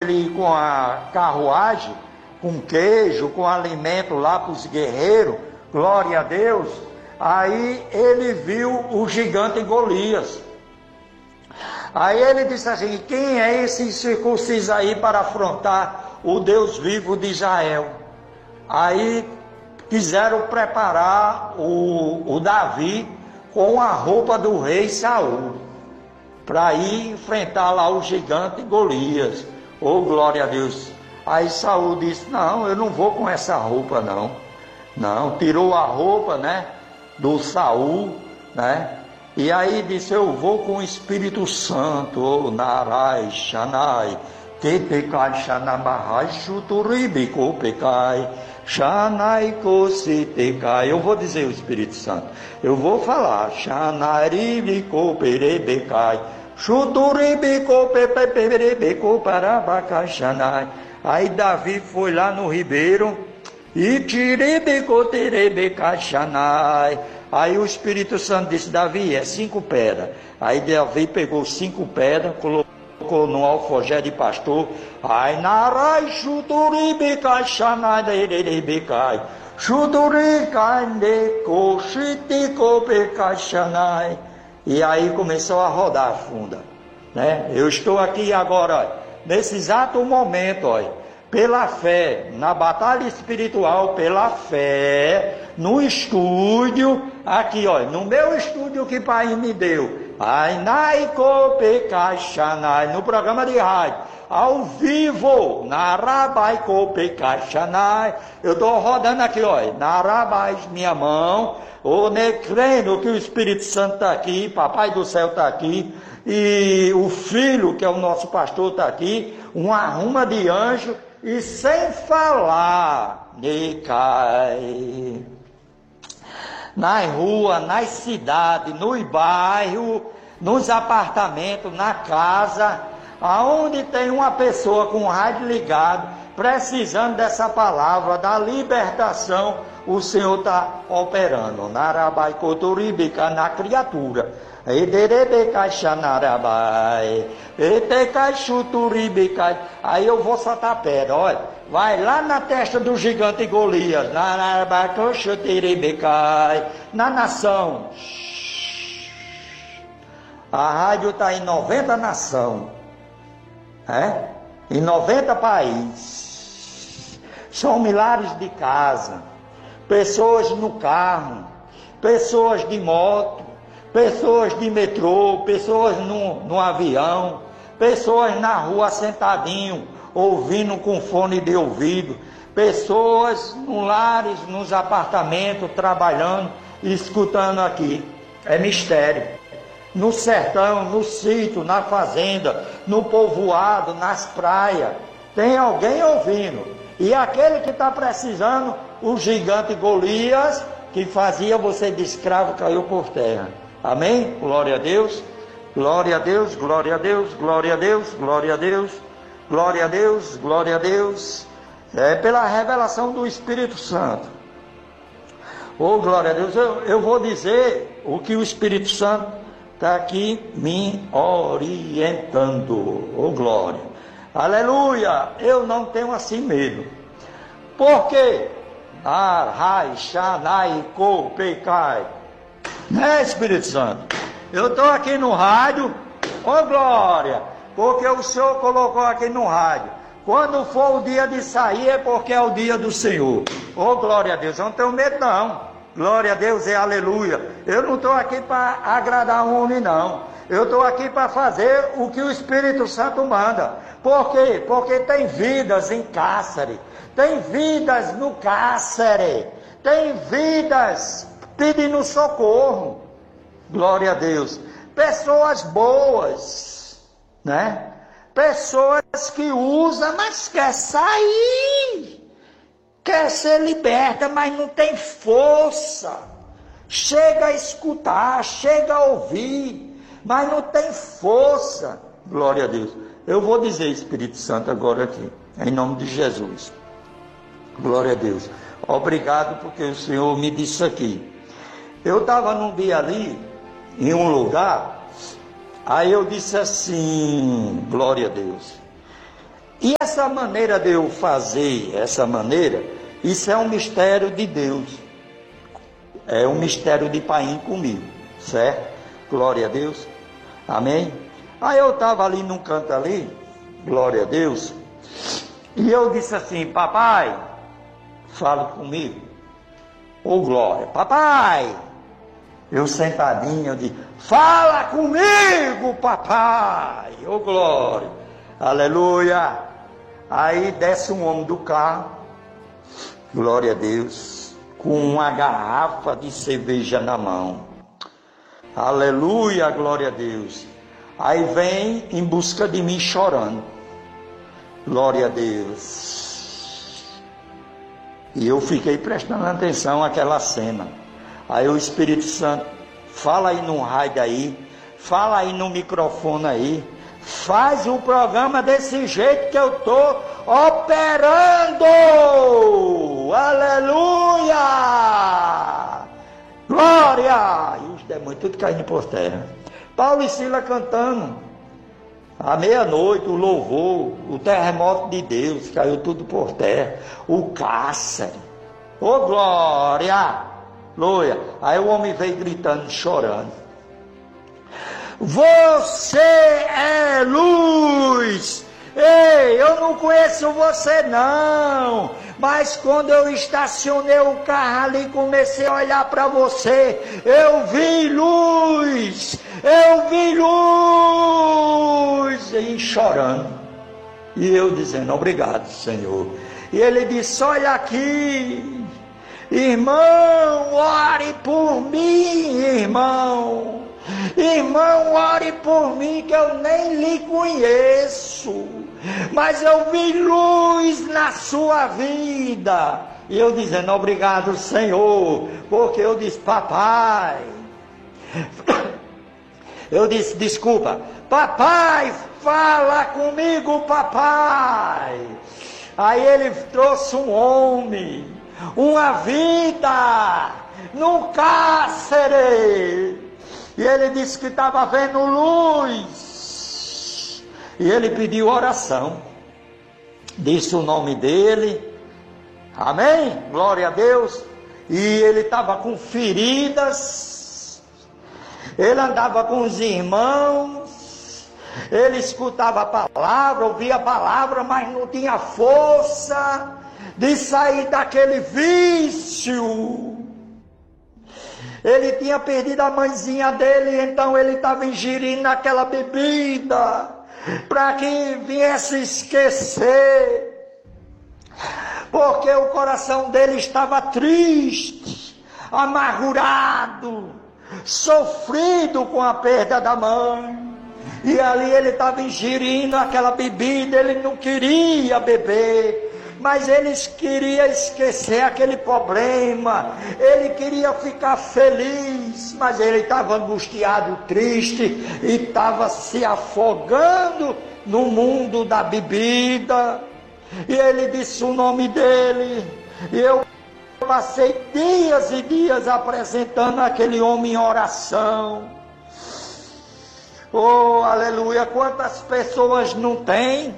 com a carruagem, com queijo, com alimento lá para os guerreiros, glória a Deus. Aí ele viu o gigante Golias. Aí ele disse assim: quem é esse incircunciso aí para afrontar o Deus vivo de Israel? Aí quiseram preparar o Davi com a roupa do rei Saul, para ir enfrentar lá o gigante Golias. Oh, glória a Deus. Aí Saul disse: não, eu não vou com essa roupa não. Não, tirou a roupa, né, do Saul, né? E aí disse: eu vou com o Espírito Santo, oh, Narai, Shanai, Tepecai, Shanabahai, Chuturibi, Kopecai, Shanai, Kositecai. Eu vou dizer o Espírito Santo, eu vou falar: Shanaribi, Koperebecai, Chuturibi, Kopepeperebecai, Koparabacai, Shanai. Aí Davi foi lá no ribeiro e Tiribi, Koterebecai, Shanai. Aí o Espírito Santo disse: Davi, é 5 pedras. Aí Davi pegou 5 pedras, colocou no alforjé de pastor. Ai, narai, chuturibicai, xanai, derebecai, chuturicai, neco, chitico, pecai, xanai. E aí começou a rodar a funda, né? Eu estou aqui agora, ó, nesse exato momento, ó, pela fé, na batalha espiritual, pela fé, no estúdio, aqui, ó, no meu estúdio que Pai me deu, no programa de rádio, ao vivo, na Rabai Kopekachanai, eu estou rodando aqui, ó, na Rabai, minha mão, crendo que o Espírito Santo está aqui, Papai do Céu está aqui, e o Filho, que é o nosso pastor, está aqui, uma arruma de anjo, e sem falar, Nicai, nas ruas, nas cidades, nos bairros, nos apartamentos, na casa, aonde tem uma pessoa com o rádio ligado, precisando dessa palavra, da libertação, o Senhor está operando, Narabai Kotoribica, na criatura. Aí eu vou soltar pedra, olha, vai lá na testa do gigante Golias, na nação. A rádio está em 90 nações, em 90 países. São milhares de casas, pessoas no carro, pessoas de moto, pessoas de metrô, pessoas no avião, pessoas na rua sentadinho, ouvindo com fone de ouvido, pessoas nos lares, nos apartamentos, trabalhando, escutando aqui. É mistério. No sertão, no sítio, na fazenda, no povoado, nas praias, tem alguém ouvindo. E aquele que está precisando, o gigante Golias, que fazia você de escravo, caiu por terra. Amém? Glória a Deus, glória a Deus, glória a Deus, glória a Deus, glória a Deus, glória a Deus, glória a Deus. É pela revelação do Espírito Santo. Oh, glória a Deus, eu vou dizer o que o Espírito Santo está aqui me orientando. Oh, glória. Aleluia, eu não tenho assim medo. Por quê? Arai, Shanai, Kopecai. Né, Espírito Santo? Eu estou aqui no rádio, ô glória, porque o Senhor colocou aqui no rádio. Quando for o dia de sair é porque é o dia do Senhor. Ô glória a Deus, eu não tenho medo não. Glória a Deus e aleluia. Eu não estou aqui para agradar um homem não. Eu estou aqui para fazer o que o Espírito Santo manda. Por quê? Porque tem vidas em cárcere, tem vidas no cárcere, tem vidas pedindo socorro, glória a Deus, pessoas boas, né? Pessoas que usam, mas quer sair, quer ser liberta, mas não tem força, chega a escutar, chega a ouvir, mas não tem força, glória a Deus. Eu vou dizer, Espírito Santo, agora aqui, em nome de Jesus, glória a Deus, obrigado porque o Senhor me disse aqui. Eu estava num dia ali, em um lugar, aí eu disse assim, glória a Deus, E essa maneira de eu fazer, isso é um mistério de Deus. É um mistério de Paim comigo, certo? Glória a Deus. Amém? Aí eu estava ali num canto ali, glória a Deus, e eu disse assim: papai, fala comigo. Ô glória, papai. Eu sentadinho, eu disse: fala comigo, papai. Ô glória, aleluia. Aí desce um homem do carro, glória a Deus, com uma garrafa de cerveja na mão. Aleluia, glória a Deus. Aí vem em busca de mim chorando. Glória a Deus. E eu fiquei prestando atenção àquela cena. Aí o Espírito Santo: fala aí no rádio aí, fala aí no microfone aí, faz o programa desse jeito que eu estou operando. Aleluia! Glória! E os demônios tudo caindo por terra. Paulo e Silas cantando. À meia-noite, o louvor, o terremoto de Deus, caiu tudo por terra. O cárcere. Ô glória! Glória! Aí o homem veio gritando, chorando: você é luz! Ei, eu não conheço você não, mas quando eu estacionei o carro ali e comecei a olhar para você, eu vi luz! E chorando, e eu dizendo: obrigado, Senhor. E ele disse: olha aqui, irmão, ore por mim, irmão. Irmão, ore por mim, que eu nem lhe conheço, mas eu vi luz na sua vida. E eu dizendo: obrigado, Senhor, porque eu disse: papai, eu disse: desculpa, papai, fala comigo, papai. Aí ele trouxe um homem, uma vida, num cárcere. E ele disse que estava vendo luz. E ele pediu oração. Disse o nome dele. Amém? Glória a Deus. E ele estava com feridas. Ele andava com os irmãos. Ele escutava a palavra, ouvia a palavra, mas não tinha força de sair daquele vício. Ele tinha perdido a mãezinha dele, então ele estava ingerindo aquela bebida para que viesse esquecer, porque o coração dele estava triste, amargurado, sofrido com a perda da mãe. E ali ele estava ingerindo aquela bebida, ele não queria beber, mas ele queria esquecer aquele problema, ele queria ficar feliz, mas ele estava angustiado, triste, e estava se afogando no mundo da bebida. E ele disse o nome dele, e eu passei dias e dias apresentando aquele homem em oração. Oh, aleluia! Quantas pessoas não têm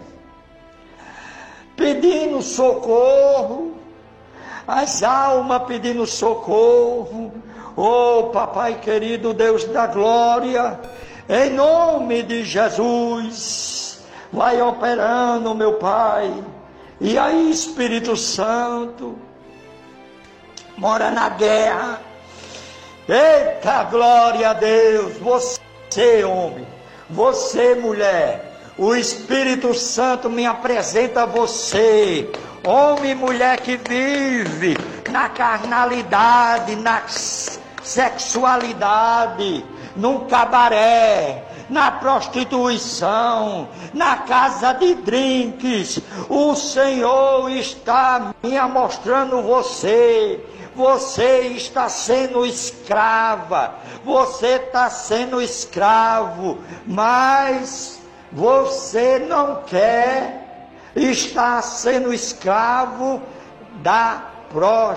pedindo socorro, as almas pedindo socorro. Oh, papai querido, Deus da glória, em nome de Jesus, vai operando, meu Pai. E aí, Espírito Santo, mora na guerra. Eita, glória a Deus. Você, homem, você, mulher, o Espírito Santo me apresenta você, homem e mulher que vive na carnalidade, na sexualidade, num cabaré, na prostituição, na casa de drinks. O Senhor está me mostrando você. Você está sendo escrava, você está sendo escravo, mas você não quer estar sendo escravo da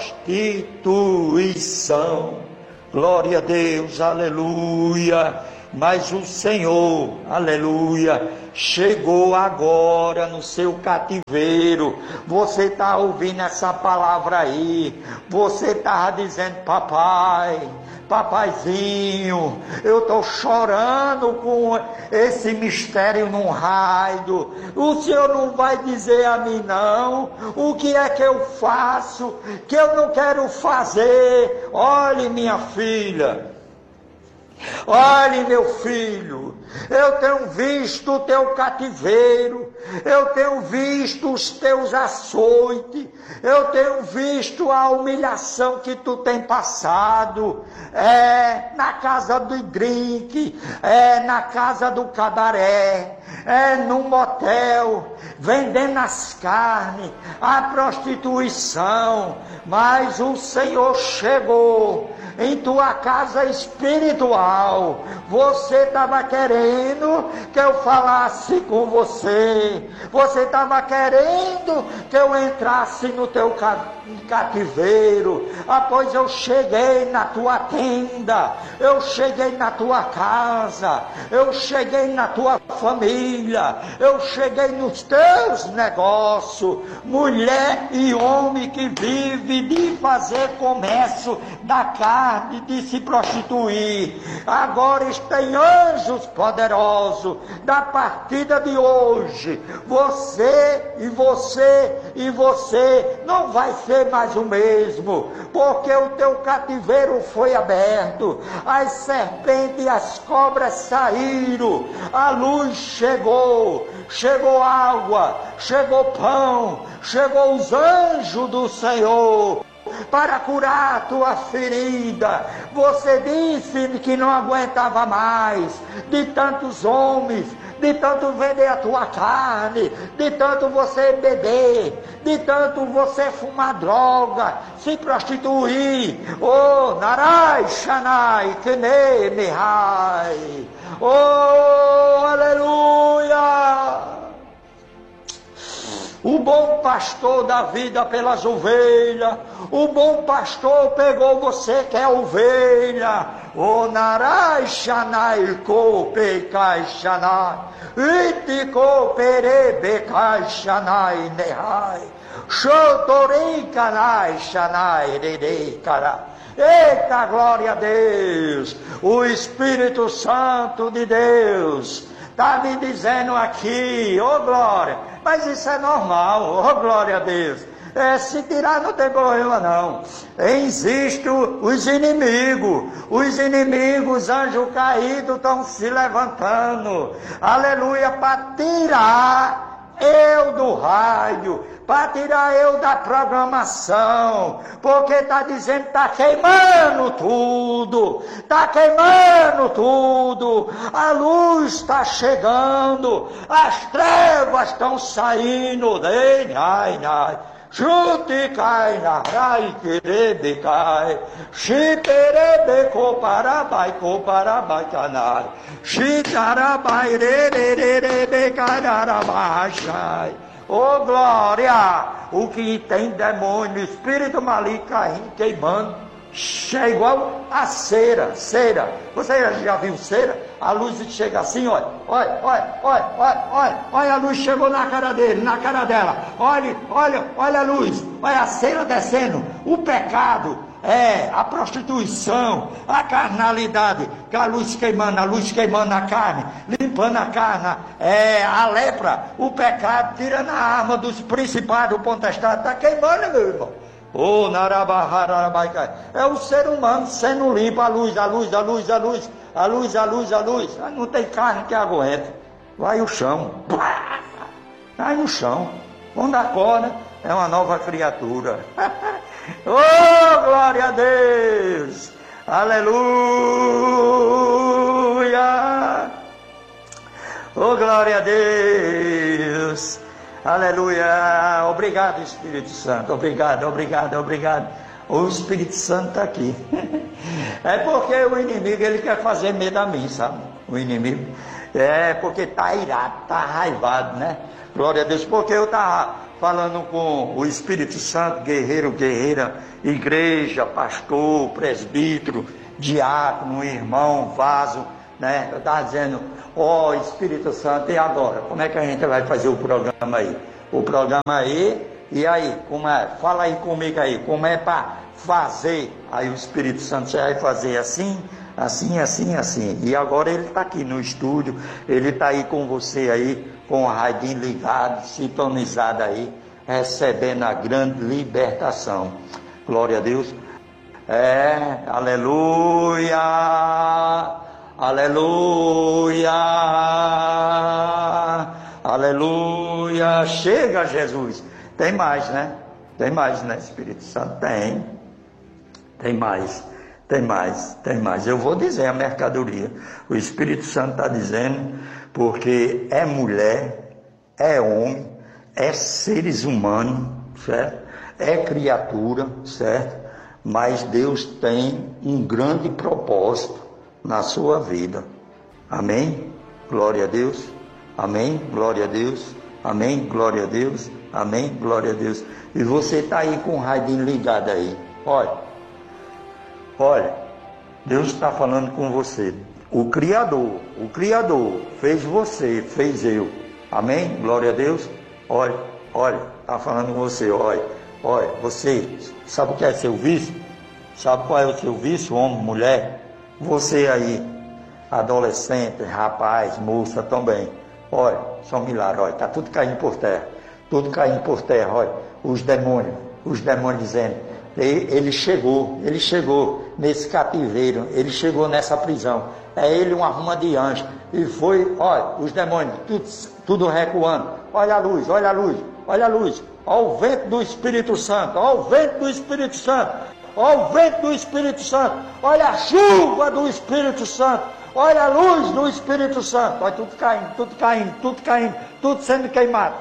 prostituição. Glória a Deus, aleluia. Mas o Senhor, aleluia, chegou agora no seu cativeiro. Você está ouvindo essa palavra aí, você está dizendo: papai, papaizinho, eu estou chorando com esse mistério num raio. O Senhor não vai dizer a mim não o que é que eu faço, que eu não quero fazer. Olhe, minha filha, olhe, meu filho, eu tenho visto o teu cativeiro, eu tenho visto os teus açoites, eu tenho visto a humilhação que tu tem passado, na casa do drink, na casa do cabaré, no motel, vendendo as carnes, a prostituição. Mas o Senhor chegou em tua casa espiritual. Você estava querendo que eu falasse com você, você estava querendo que eu entrasse no teu cativeiro. Pois eu cheguei na tua tenda, eu cheguei na tua casa, eu cheguei na tua família, eu cheguei nos teus negócios. Mulher e homem que vive de fazer comércio da carne, de se prostituir, agora tem anjos poderosos. Da partida de hoje, você não vai ser mais o mesmo, porque o teu cativeiro foi aberto, as serpentes e as cobras saíram, a luz chegou, chegou água, chegou pão, chegou os anjos do Senhor para curar a tua ferida. Você disse que não aguentava mais de tantos homens, de tanto vender a tua carne, de tanto você beber, de tanto você fumar droga, se prostituir. Oh, Narai, Shanai, Kene, Mihai. Oh, aleluia! O bom pastor dá vida pelas ovelhas. O bom pastor pegou você que é ovelha. O narai shanai kope kai shanai. Iti kopere bekai shanai nehai. Shotori kanai shanai rei cara. Eita, glória a Deus! O Espírito Santo de Deus está me dizendo aqui, glória, mas isso é normal, glória a Deus. Se tirar não tem problema não. Existem os inimigos, anjos caídos estão se levantando, aleluia, para tirar eu do raio, para tirar eu da programação, porque está dizendo que está queimando tudo, a luz está chegando, as trevas estão saindo dele, Chute cai na rai querebe cai, chiperebe coparabai canai, chitarabai rererebe cararabachai. Oh glória! O que tem demônio, espírito maligno caindo, queimando, é igual a cera. Você já viu cera? A luz chega assim, olha, a luz chegou na cara dele, na cara dela, olha a luz, olha a cera descendo, o pecado, a prostituição, a carnalidade, que a luz queimando a carne, limpando a carne, a lepra, o pecado, tirando a arma dos principados, do potestade, está queimando, meu irmão. Oh, narabaharabaikai. É o ser humano sendo limpo, a luz. Não tem carne que aguente. Vai o chão. Cai no chão. Quando acorda, é uma nova criatura. Oh, glória a Deus. Aleluia. Oh, glória a Deus. Aleluia, obrigado Espírito Santo, obrigado. O Espírito Santo está aqui. É porque o inimigo, ele quer fazer medo a mim, sabe? O inimigo. Porque está irado, está raivado, né? Glória a Deus, porque eu estava falando com o Espírito Santo, guerreiro, guerreira, igreja, pastor, presbítero, diácono, irmão, vaso, né? Eu estava dizendo, ó Espírito Santo, e agora? Como é que a gente vai fazer o programa aí? O programa aí, e aí, como é? Fala aí comigo aí, como é para fazer? Aí o Espírito Santo já vai fazer assim, assim, assim, assim. E agora ele está aqui no estúdio, ele está aí com você aí, com o radinho ligado, sintonizado aí, recebendo a grande libertação. Glória a Deus. Aleluia, aleluia, aleluia. Chega, Jesus. Tem mais, né? Tem mais, né, Espírito Santo? Tem mais. Tem mais, tem mais. Eu vou dizer a mercadoria. O Espírito Santo está dizendo, porque é mulher, é homem, é seres humanos, certo? É criatura, certo? Mas Deus tem um grande propósito na sua vida. Amém? Glória a Deus. Amém? Glória a Deus. Amém? Glória a Deus. Amém? Glória a Deus. E você está aí com o radinho ligado aí. Olha, Deus está falando com você. O Criador fez você, fez eu. Amém? Glória a Deus. Olha, está falando com você, olha, você, sabe o que é seu vício? Sabe qual é o seu vício, homem, mulher? Você aí, adolescente, rapaz, moça também. Olha, só um milagre, olha, está tudo caindo por terra. Tudo caindo por terra, olha, os demônios dizendo, ele chegou nesse cativeiro, ele chegou nessa prisão, é ele uma arruma de anjo, e foi, olha, os demônios, tudo recuando, olha a luz, olha o vento do Espírito Santo, olha o vento do Espírito Santo, olha a chuva do Espírito Santo, olha a luz do Espírito Santo, olha tudo caindo, tudo sendo queimado.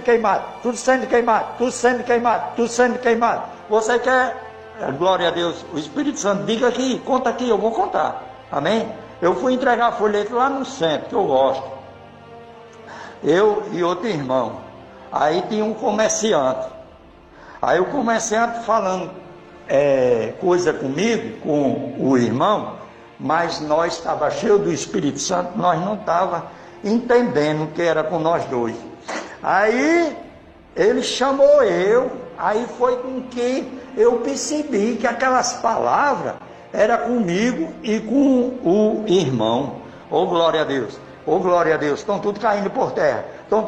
Você quer, glória a Deus, o Espírito Santo, diga aqui, conta aqui, eu vou contar, amém? Eu fui entregar folheto lá no centro, que eu gosto, eu e outro irmão, aí tinha um comerciante, aí o comerciante falando coisa comigo, com o irmão, mas nós estava cheio do Espírito Santo, nós não estava entendendo o que era com nós dois. Aí ele chamou eu, aí foi com que eu percebi que aquelas palavras era comigo e com o irmão. Oh glória a Deus, estão tudo caindo por terra,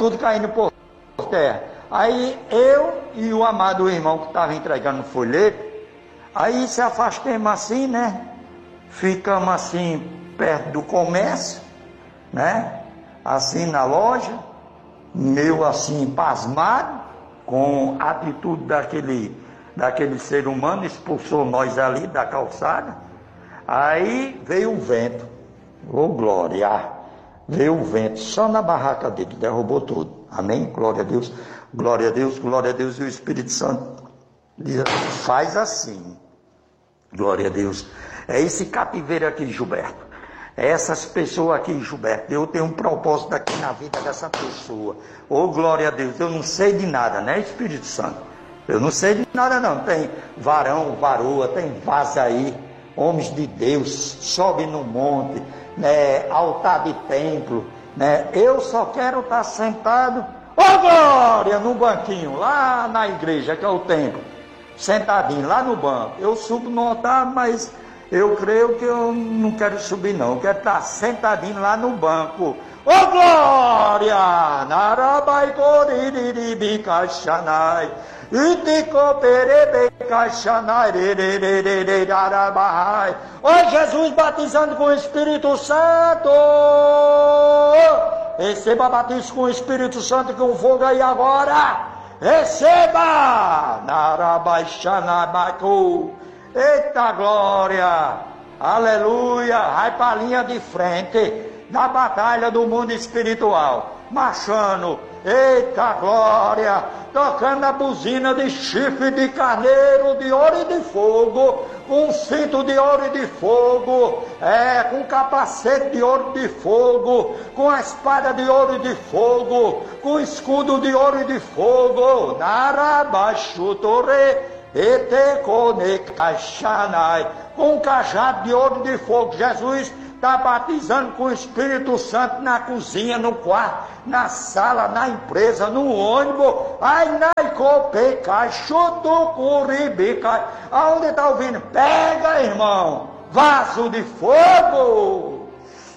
Aí eu e o amado irmão que estava entregando o folheto, aí se afastamos assim, né? Ficamos assim perto do comércio, né? Assim na loja, meio assim pasmado, com a atitude daquele ser humano, expulsou nós ali da calçada. Aí veio o vento, oh glória, veio o vento, só na barraca dele, derrubou tudo. Amém? Glória a Deus, glória a Deus, glória a Deus. E o Espírito Santo faz assim, glória a Deus. É esse cativeiro aqui, Gilberto. É essas pessoas aqui, Gilberto. Eu tenho um propósito aqui na vida dessa pessoa. Oh, glória a Deus. Eu não sei de nada, né, Espírito Santo? Eu não sei de nada, não. Tem varão, varoa, tem vaza aí. Homens de Deus, sobe no monte, né, altar de templo, né? Eu só quero estar sentado, oh, glória, no banquinho, lá na igreja, que é o templo. Sentadinho lá no banco. Eu subo no altar, mas eu creio que eu não quero subir não, eu quero estar sentadinho lá no banco. Oh glória! Narabaicoriribicaxanai, Iticoperebecaxanai, oh Jesus, batizando com o Espírito Santo. Receba batismo com o Espírito Santo, com o fogo aí agora. Receba! Narabaixanabacu. Eita glória! Aleluia! Vai para a linha de frente da batalha do mundo espiritual. Marchando. Eita glória! Tocando a buzina de chifre de carneiro, de ouro e de fogo, com cinto de ouro e de fogo, com capacete de ouro e de fogo, com a espada de ouro e de fogo, com escudo de ouro e de fogo. Narabaxutore, eteconecachanai, com um cajado de ouro e de fogo. Jesus está batizando com o Espírito Santo na cozinha, no quarto, na sala, na empresa, no ônibus. Ai, naicope, cai, chutucuribi, cai. Aonde está ouvindo? Pega, irmão, vaso de fogo.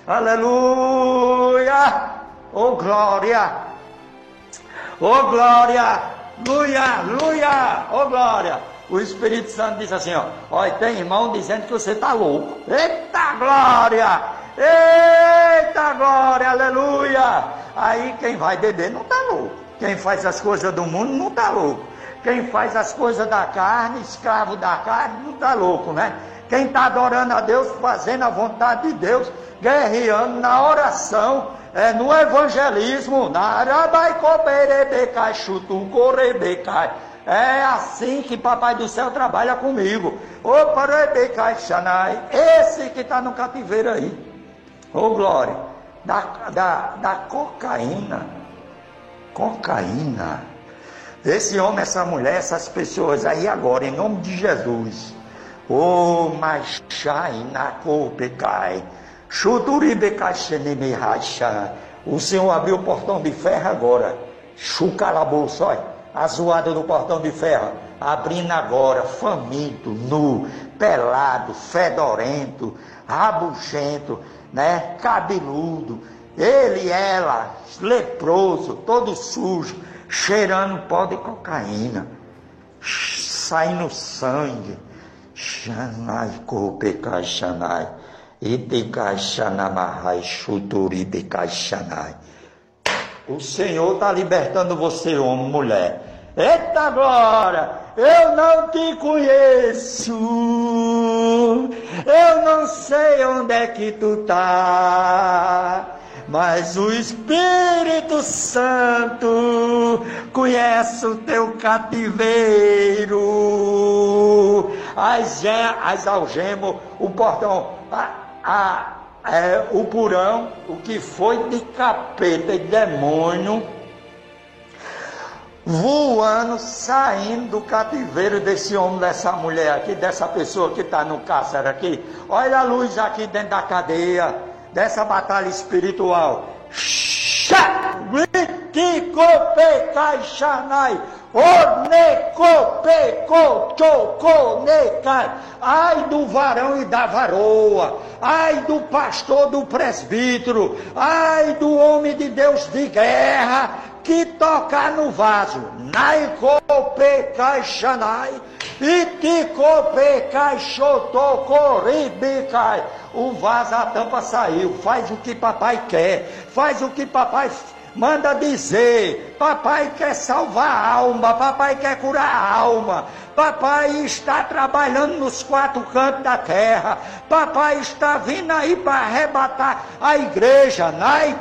Aleluia. Oh, glória. Oh, glória. Aleluia, aleluia. Oh, glória. O Espírito Santo diz assim, ó, olha, tem irmão dizendo que você está louco. Eita glória! Eita glória, aleluia! Aí quem vai beber não está louco. Quem faz as coisas do mundo não está louco. Quem faz as coisas da carne, escravo da carne, não está louco, né? Quem está adorando a Deus, fazendo a vontade de Deus, guerreando na oração, no evangelismo, na arabaicoberebecai, chutucorebecai. É assim que Papai do Céu trabalha comigo. Ô Parebecai Xanai, esse que está no cativeiro aí. Ô glória, da cocaína. Cocaína. Esse homem, essa mulher, essas pessoas aí agora, em nome de Jesus. Ô Machai na copecai. Chuturibecai xenemehaixa. O Senhor abriu o portão de ferro agora. Chucalabouço, olha. A zoada do portão de ferro, abrindo agora, faminto, nu, pelado, fedorento, rabugento, né, cabeludo, ele e ela, leproso, todo sujo, cheirando pó de cocaína, saindo sangue, xanai, copecai, xanai, idecai, xanamahai, chuturibecai, xanai. O Senhor está libertando você, homem, mulher. Eita glória! Eu não te conheço. Eu não sei onde é que tu tá. Mas o Espírito Santo conhece o teu cativeiro. As algemas, o portão, o porão, o que foi de capeta e demônio, voando, saindo do cativeiro desse homem, dessa mulher aqui, dessa pessoa que está no cárcere aqui. Olha a luz aqui dentro da cadeia, dessa batalha espiritual. Ai do varão e da varoa, ai do pastor, do presbítero, ai do homem de Deus de guerra que tocar no vaso. Naicopecai xanai, iticopecai xotocoribicai. O vaso, a tampa saiu. Faz o que papai quer, faz o que papai manda dizer. Papai quer salvar a alma, papai quer curar a alma. Papai está trabalhando nos quatro cantos da terra. Papai está vindo aí para arrebatar a igreja.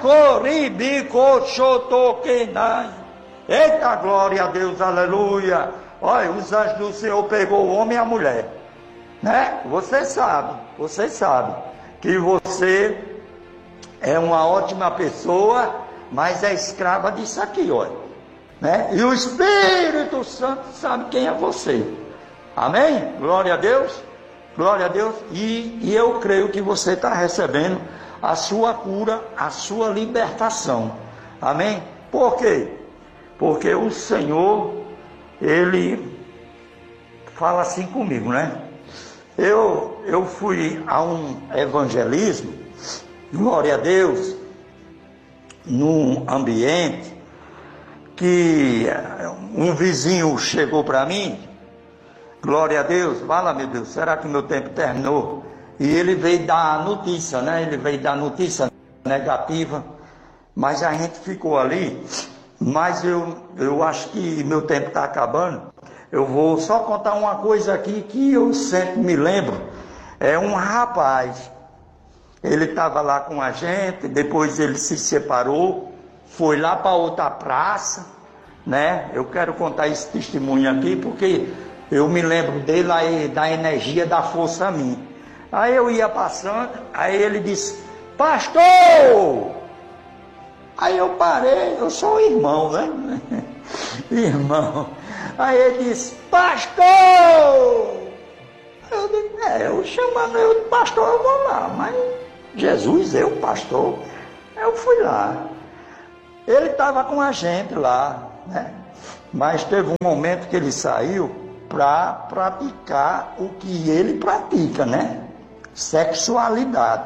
Eita glória a Deus, aleluia. Olha, os anjos do Senhor pegou o homem e a mulher, né? Você sabe que você é uma ótima pessoa, mas é escrava disso aqui, olha, né? E o Espírito Santo sabe quem é você. Amém? Glória a Deus, glória a Deus. E eu creio que você está recebendo a sua cura, a sua libertação. Amém? Por quê? Porque o Senhor, Ele fala assim comigo, né? Eu fui a um evangelismo, glória a Deus, num ambiente que um vizinho chegou para mim, glória a Deus, fala, meu Deus, será que meu tempo terminou? E ele veio dar a notícia, né? Ele veio dar notícia negativa, mas a gente ficou ali. Mas eu acho que meu tempo está acabando. Eu vou só contar uma coisa aqui que eu sempre me lembro. É um rapaz, ele estava lá com a gente, depois ele se separou, foi lá para outra praça, né? Eu quero contar esse testemunho aqui porque eu me lembro dele aí, da energia, da força a mim. Aí eu ia passando, aí ele disse, pastor! Aí eu parei, eu sou irmão, né? Irmão. Aí ele disse, pastor! Eu disse, eu chamando eu de pastor, eu vou lá, mas Jesus, eu, pastor? Eu fui lá. Ele estava com a gente lá, né? Mas teve um momento que ele saiu para praticar o que ele pratica, né? Sexualidade.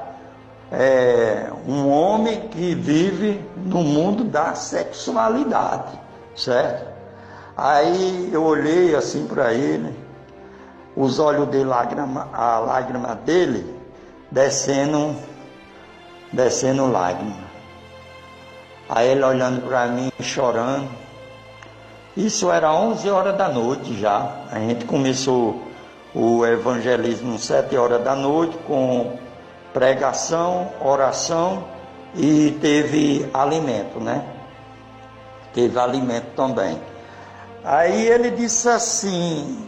É um homem que vive no mundo da sexualidade, certo? Aí eu olhei assim para ele, os olhos de lágrima, a lágrima dele descendo lágrima. Aí ele olhando para mim, chorando. Isso era 11 horas da noite já. A gente começou o evangelismo 7 horas da noite, com pregação, oração, e teve alimento, né? Teve alimento também. Aí ele disse assim,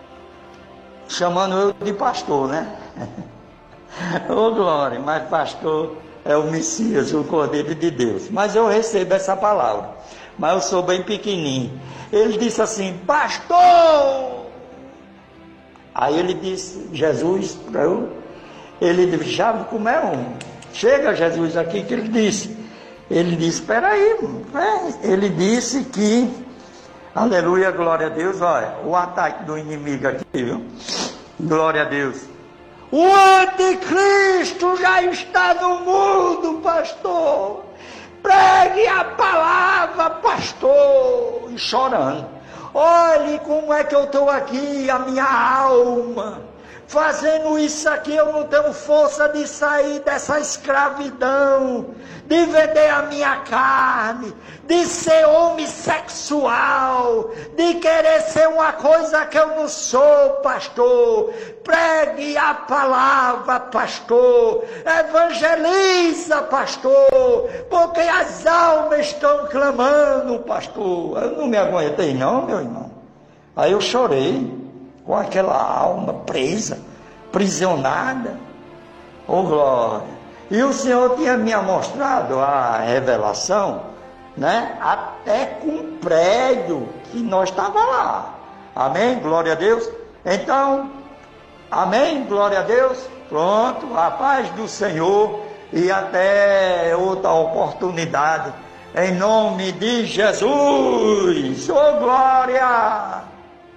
chamando eu de pastor, né? Ô glória, mas pastor é o Messias, o Cordeiro de Deus. Mas eu recebo essa palavra, mas eu sou bem pequenininho. Ele disse assim, pastor! Aí ele disse, Jesus, para eu, ele disse, já como é um? Chega Jesus aqui, que ele disse, espera aí, ele disse que, aleluia, glória a Deus, olha, o ataque do inimigo aqui, viu? Glória a Deus. O anticristo já está no mundo, pastor. Pregue a palavra, pastor. E chorando. Olhe como é que eu estou aqui, a minha alma. Fazendo isso aqui, eu não tenho força de sair dessa escravidão, de vender a minha carne, de ser homossexual, de querer ser uma coisa que eu não sou, pastor. Pregue a palavra, pastor. Evangeliza, pastor, porque as almas estão clamando, pastor. Eu não me aguentei não, meu irmão. Aí eu chorei, com aquela alma presa, prisionada. Oh glória! E o Senhor tinha me mostrado a revelação, né? Até com um prédio que nós estávamos lá. Amém? Glória a Deus. Então, amém? Glória a Deus. Pronto, a paz do Senhor e até outra oportunidade. Em nome de Jesus. Oh glória!